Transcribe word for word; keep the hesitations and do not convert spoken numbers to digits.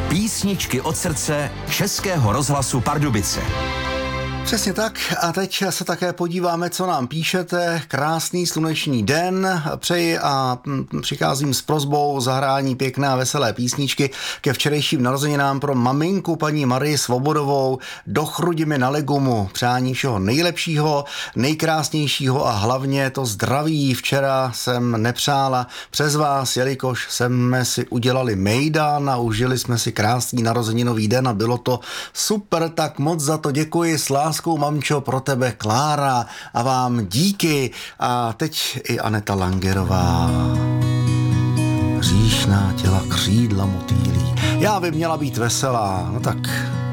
Písničky od srdce Českého rozhlasu Pardubice. Přesně tak a teď se také podíváme, co nám píšete. Krásný sluneční den přeji a přicházím s prosbou zahrání pěkné a veselé písničky ke včerejším narozeninám pro maminku paní Marii Svobodovou. Do chrudimi na legumu. Přání všeho nejlepšího, nejkrásnějšího a hlavně to zdraví. Včera jsem nepřála přes vás, jelikož jsme si udělali mejdan a užili jsme si krásný narozeninový den a bylo to super, tak moc za to děkuji. S láskou, mamčo, pro tebe Klára a vám díky. A teď i Aneta Langerová. Říšná těla, křídla motýlí. Já by měla být veselá, no tak